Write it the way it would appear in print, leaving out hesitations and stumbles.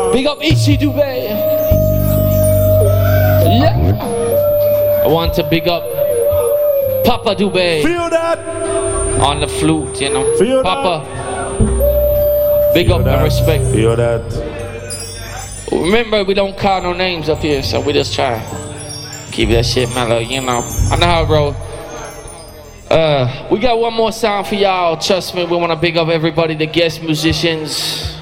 Big up Ichi Dubé. Yeah. I want to big up Papa Dubé. Feel that? On the flute, you know. Feel Papa. That? Big up and respect. Feel that? Remember, we don't call no names up here, so we just try keep that shit mellow, you know. I know how it roll. We got one more song for y'all. Trust me, we want to big up everybody, the guest musicians.